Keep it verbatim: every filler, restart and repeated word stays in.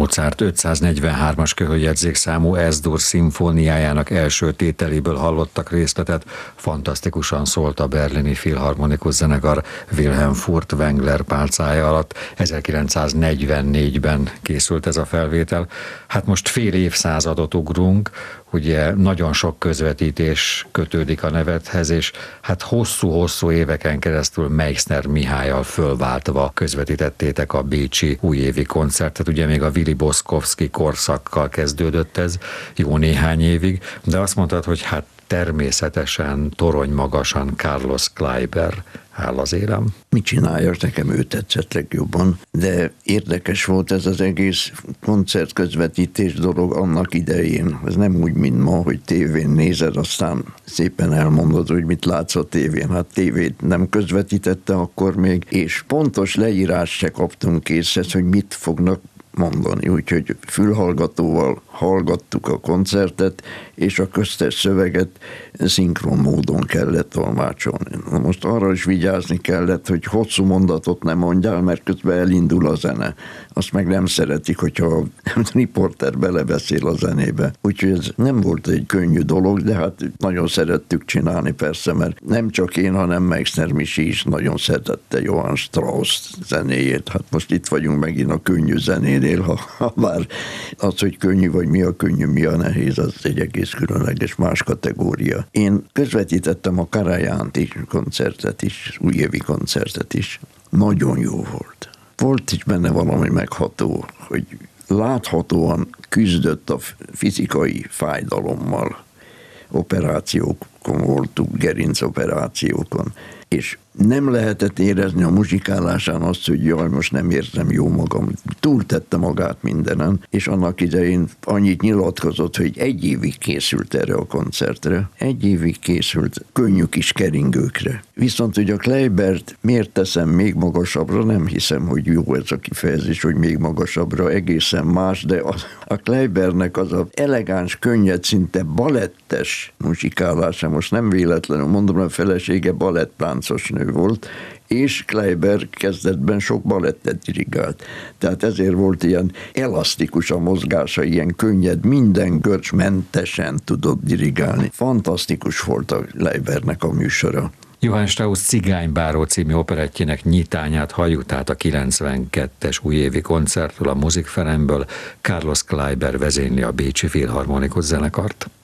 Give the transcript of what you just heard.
Mozart ötszáznegyvenhármas köhögjegyzékszámú Es-dur szimfóniájának első tételéből hallottak részletet, fantasztikusan szólt a berlini filharmonikus zenekar Wilhelm Furtwängler pálcája alatt. ezerkilencszáznegyvennégyben készült ez a felvétel. Hát most fél évszázadot ugrunk, ugye nagyon sok közvetítés kötődik a nevethez, és hát hosszú-hosszú éveken keresztül Meixner Mihályal fölváltva közvetítettétek a bécsi újévi koncertet, ugye még a Willy Boszkowski korszakkal kezdődött ez jó néhány évig, de azt mondtad, hogy hát természetesen torony magasan Carlos Kleiber áll az élem. Mit csináljak, nekem ő tetszett legjobban, de érdekes volt ez az egész koncertközvetítés dolog annak idején. Ez nem úgy, mint ma, hogy tévén nézed, aztán szépen elmondod, hogy mit látsz a tévén. Hát tévét nem közvetítette akkor még, és pontos leírás se kaptunk készhez, hogy mit fognak mondani, úgyhogy fülhallgatóval hallgattuk a koncertet, és a köztes szöveget szinkron módon kellett tolmácsolni. Na most arra is vigyázni kellett, hogy hosszú mondatot nem mondjál, mert közben elindul a zene. Azt meg nem szeretik, hogyha a riporter belebeszél a zenébe. Úgyhogy ez nem volt egy könnyű dolog, de hát nagyon szerettük csinálni persze, mert nem csak én, hanem Meixner Misi is nagyon szeretette Johann Strauss zenéjét. Hát most itt vagyunk megint a könnyű zenénél, ha, ha bár az, hogy könnyű vagy mi a könnyű, mi a nehéz, az egy egész különleges más kategória. Én közvetítettem a Karajánti koncertet is, újévi koncertet is. Nagyon jó volt. Volt is benne valami megható, hogy láthatóan küzdött a fizikai fájdalommal. Operációkon voltunk, gerincoperációkon, és nem lehetett érezni a muzsikálásán azt, hogy jaj, most nem érzem jó magam. Túltette magát mindenen, és annak idején annyit nyilatkozott, hogy egy évig készült erre a koncertre. Egy évig készült könnyű kis keringőkre. Viszont, hogy a Kleibert miért teszem még magasabbra, nem hiszem, hogy jó ez a kifejezés, hogy még magasabbra, egészen más, de a, a Kleibernek az a elegáns, könnyed, szinte balettes muzsikálása, most nem véletlenül mondom, a felesége balettláncos nő volt, és Kleiber kezdetben sok balettet dirigált. Tehát ezért volt ilyen elasztikus a mozgása, ilyen könnyed, minden görcsmentesen tudott dirigálni. Fantasztikus volt a Kleibernek a műsora. Johann Strauss Cigánybáró című operettjének nyitányát halljuk, tehát a kilencvenkettes újévi koncertről a Musikvereinből. Carlos Kleiber vezényli a bécsi filharmonikus zenekart.